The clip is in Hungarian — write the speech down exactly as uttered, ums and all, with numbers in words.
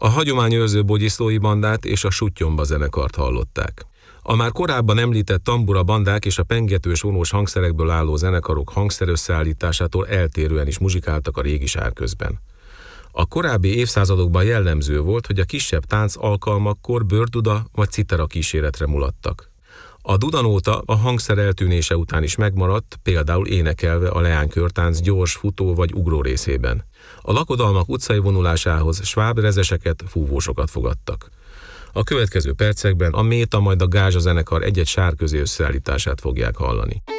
A hagyományőrző Bogyiszlói bandát és a Suttyomba zenekart hallották. A már korábban említett tambura bandák és a pengetős vonós hangszerekből álló zenekarok hangszerösszeállításától eltérően is muzsikáltak a régi Sárközben. A korábbi évszázadokban jellemző volt, hogy a kisebb tánc alkalmakkor bőrduda vagy citera kíséretre mulattak. A dudanóta a hangszer eltűnése után is megmaradt, például énekelve a leánykörtánc gyors, futó vagy ugró részében. A lakodalmak utcai vonulásához sváb rezeseket, fúvósokat fogadtak. A következő percekben a Méta majd a Gázsa zenekar egy-egy sárközi összeállítását fogják hallani.